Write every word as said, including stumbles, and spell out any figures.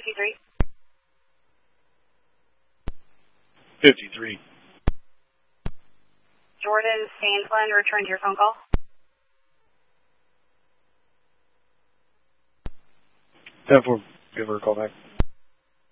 fifty-three. fifty-three. Jordan Sandland, return to your phone call. ten four, give her a call back.